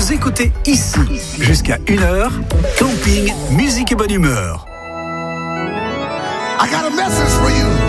Vous écoutez ici, jusqu'à 1h, camping, musique et bonne humeur. I got a message for you.